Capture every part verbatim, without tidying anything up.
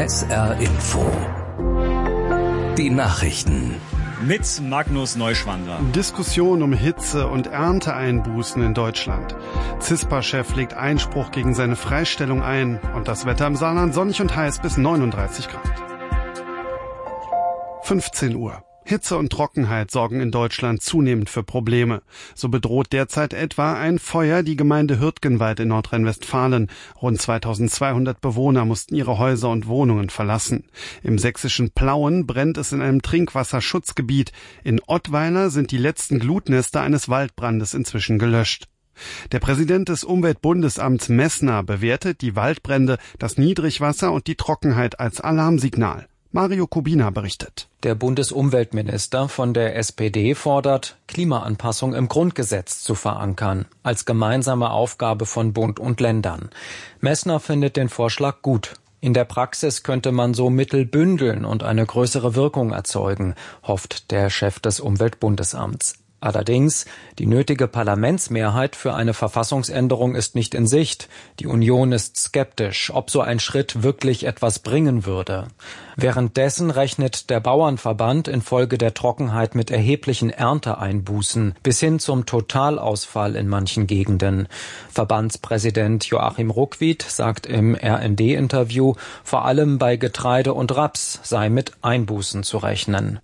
S R Info. Die Nachrichten. Mit Magnus Neuschwander. Diskussion um Hitze- und Ernteeinbußen in Deutschland. CISPA-Chef legt Einspruch gegen seine Freistellung ein. Und das Wetter im Saarland sonnig und heiß bis neununddreißig Grad. fünfzehn Uhr. Hitze und Trockenheit sorgen in Deutschland zunehmend für Probleme. So bedroht derzeit etwa ein Feuer die Gemeinde Hürtgenwald in Nordrhein-Westfalen. Rund zweitausendzweihundert Bewohner mussten ihre Häuser und Wohnungen verlassen. Im sächsischen Plauen brennt es in einem Trinkwasserschutzgebiet. In Ottweiler sind die letzten Glutnester eines Waldbrandes inzwischen gelöscht. Der Präsident des Umweltbundesamts Messner bewertet die Waldbrände, das Niedrigwasser und die Trockenheit als Alarmsignal. Mario Kubina berichtet. Der Bundesumweltminister von der S P D fordert, Klimaanpassung im Grundgesetz zu verankern, als gemeinsame Aufgabe von Bund und Ländern. Messner findet den Vorschlag gut. In der Praxis könnte man so Mittel bündeln und eine größere Wirkung erzeugen, hofft der Chef des Umweltbundesamts. Allerdings, die nötige Parlamentsmehrheit für eine Verfassungsänderung ist nicht in Sicht. Die Union ist skeptisch, ob so ein Schritt wirklich etwas bringen würde. Währenddessen rechnet der Bauernverband infolge der Trockenheit mit erheblichen Ernteeinbußen bis hin zum Totalausfall in manchen Gegenden. Verbandspräsident Joachim Ruckwied sagt im R N D-Interview, vor allem bei Getreide und Raps sei mit Einbußen zu rechnen.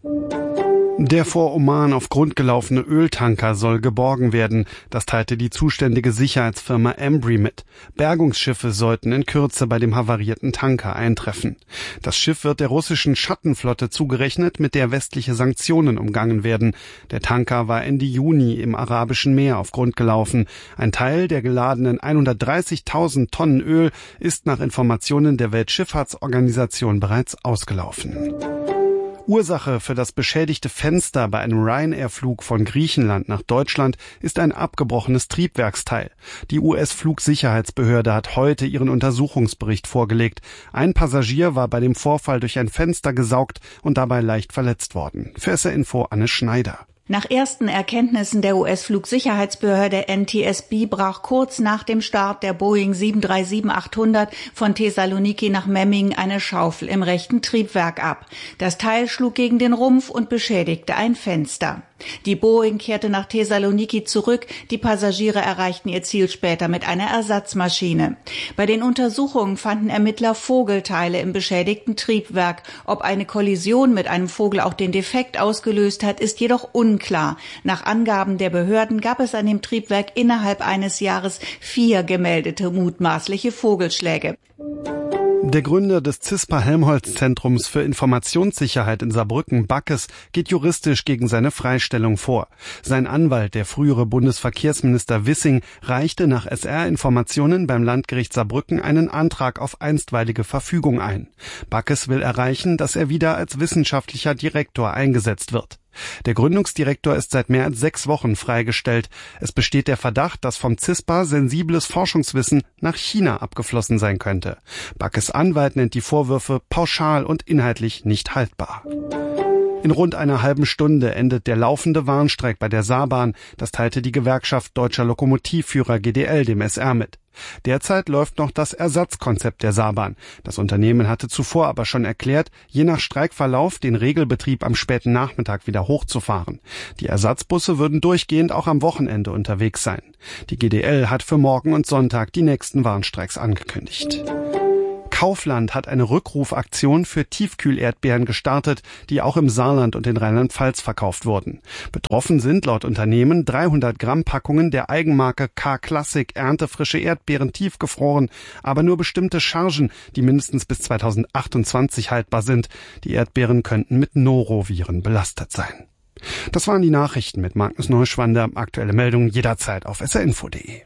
Der vor Oman auf Grund gelaufene Öltanker soll geborgen werden. Das teilte die zuständige Sicherheitsfirma Embry mit. Bergungsschiffe sollten in Kürze bei dem havarierten Tanker eintreffen. Das Schiff wird der russischen Schattenflotte zugerechnet, mit der westliche Sanktionen umgangen werden. Der Tanker war Ende Juni im Arabischen Meer auf Grund gelaufen. Ein Teil der geladenen hundertdreißigtausend Tonnen Öl ist nach Informationen der Weltschifffahrtsorganisation bereits ausgelaufen. Ursache für das beschädigte Fenster bei einem Ryanair-Flug von Griechenland nach Deutschland ist ein abgebrochenes Triebwerksteil. Die U S-Flugsicherheitsbehörde hat heute ihren Untersuchungsbericht vorgelegt. Ein Passagier war bei dem Vorfall durch ein Fenster gesaugt und dabei leicht verletzt worden. Für S R Info Anne Schneider. Nach ersten Erkenntnissen der U S-Flugsicherheitsbehörde N T S B brach kurz nach dem Start der Boeing sieben drei sieben achthundert von Thessaloniki nach Memmingen eine Schaufel im rechten Triebwerk ab. Das Teil schlug gegen den Rumpf und beschädigte ein Fenster. Die Boeing kehrte nach Thessaloniki zurück, die Passagiere erreichten ihr Ziel später mit einer Ersatzmaschine. Bei den Untersuchungen fanden Ermittler Vogelteile im beschädigten Triebwerk. Ob eine Kollision mit einem Vogel auch den Defekt ausgelöst hat, ist jedoch unklar. Nach Angaben der Behörden gab es an dem Triebwerk innerhalb eines Jahres vier gemeldete mutmaßliche Vogelschläge. Der Gründer des CISPA-Helmholtz-Zentrums für Informationssicherheit in Saarbrücken, Backes, geht juristisch gegen seine Freistellung vor. Sein Anwalt, der frühere Bundesverkehrsminister Wissing, reichte nach S R-Informationen beim Landgericht Saarbrücken einen Antrag auf einstweilige Verfügung ein. Backes will erreichen, dass er wieder als wissenschaftlicher Direktor eingesetzt wird. Der Gründungsdirektor ist seit mehr als sechs Wochen freigestellt. Es besteht der Verdacht, dass vom CISPA sensibles Forschungswissen nach China abgeflossen sein könnte. Backes Anwalt nennt die Vorwürfe pauschal und inhaltlich nicht haltbar. In rund einer halben Stunde endet der laufende Warnstreik bei der Saarbahn. Das teilte die Gewerkschaft Deutscher Lokomotivführer G D L dem S R mit. Derzeit läuft noch das Ersatzkonzept der Saarbahn. Das Unternehmen hatte zuvor aber schon erklärt, je nach Streikverlauf den Regelbetrieb am späten Nachmittag wieder hochzufahren. Die Ersatzbusse würden durchgehend auch am Wochenende unterwegs sein. Die G D L hat für morgen und Sonntag die nächsten Warnstreiks angekündigt. Kaufland hat eine Rückrufaktion für Tiefkühl-Erdbeeren gestartet, die auch im Saarland und in Rheinland-Pfalz verkauft wurden. Betroffen sind laut Unternehmen dreihundert Gramm Packungen der Eigenmarke K-Classic erntefrische Erdbeeren tiefgefroren, aber nur bestimmte Chargen, die mindestens bis zweitausendachtundzwanzig haltbar sind. Die Erdbeeren könnten mit Noroviren belastet sein. Das waren die Nachrichten mit Magnus Neuschwander. Aktuelle Meldungen jederzeit auf s r info punkt d e.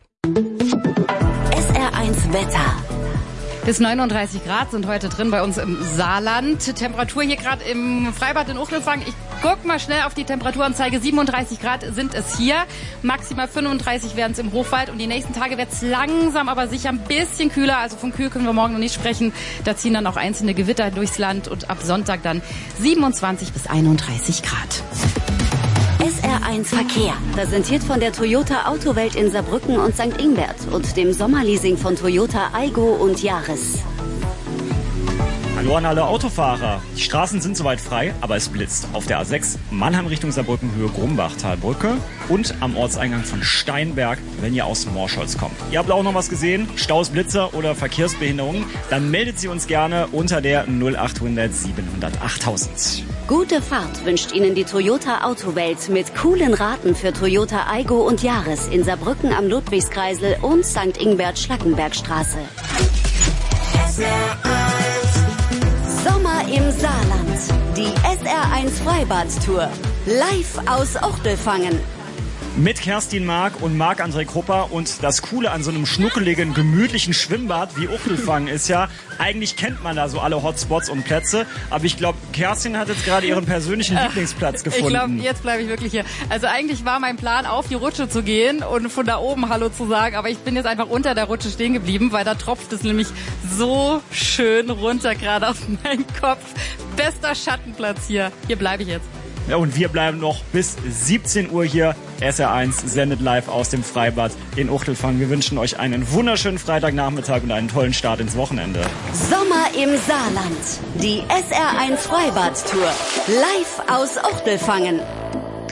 S R eins Wetter. Bis neununddreißig Grad sind heute drin bei uns im Saarland. Temperatur hier gerade im Freibad in Uchtelfang. Ich guck mal schnell auf die Temperaturanzeige. siebenunddreißig Grad sind es hier. Maximal fünfunddreißig werden es im Hochwald. Und die nächsten Tage wird es langsam, aber sicher ein bisschen kühler. Also von kühl können wir morgen noch nicht sprechen. Da ziehen dann auch einzelne Gewitter durchs Land. Und ab Sonntag dann siebenundzwanzig bis einunddreißig Grad. S R eins Verkehr, präsentiert von der Toyota Autowelt in Saarbrücken und Sankt Ingbert und dem Sommerleasing von Toyota Aygo und Yaris. Hallo an alle Autofahrer. Die Straßen sind soweit frei, aber es blitzt. Auf der A sechs Mannheim Richtung Saarbrücken, Höhe Grumbachtalbrücke und am Ortseingang von Steinberg, wenn ihr aus Morscholz kommt. Ihr habt auch noch was gesehen? Staus, Blitzer oder Verkehrsbehinderungen? Dann meldet sie uns gerne unter der null acht hundert siebenhundert achttausend. Gute Fahrt wünscht Ihnen die Toyota Autowelt mit coolen Raten für Toyota Aygo und Yaris in Saarbrücken am Ludwigskreisel und Sankt Ingbert-Schlackenbergstraße. Sommer im Saarland. Die S R eins Freibad-Tour. Live aus Ochtelfangen. Mit Kerstin Mark und Marc-André Krupper. Und das Coole an so einem schnuckeligen, gemütlichen Schwimmbad wie Ochtelfangen ist ja, eigentlich kennt man da so alle Hotspots und Plätze. Aber ich glaube, Kerstin hat jetzt gerade ihren persönlichen Lieblingsplatz gefunden. Ich glaube, jetzt bleibe ich wirklich hier. Also eigentlich war mein Plan, auf die Rutsche zu gehen und von da oben Hallo zu sagen. Aber ich bin jetzt einfach unter der Rutsche stehen geblieben, weil da tropft es nämlich so schön runter gerade auf meinen Kopf. Bester Schattenplatz hier. Hier bleibe ich jetzt. Ja, und wir bleiben noch bis siebzehn Uhr hier. S R eins sendet live aus dem Freibad in Ochtelfangen. Wir wünschen euch einen wunderschönen Freitagnachmittag und einen tollen Start ins Wochenende. Sommer im Saarland. Die S R eins Freibad-Tour. Live aus Ochtelfangen.